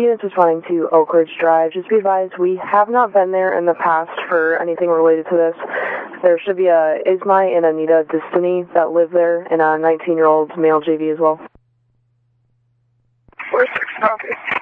Units responding to Oak Ridge Drive. Just be advised, we have not been there in the past for anything related to this. There should be a Ismai and Anita Destiny that live there, and a 19-year-old male JV as well. 4-6, copy.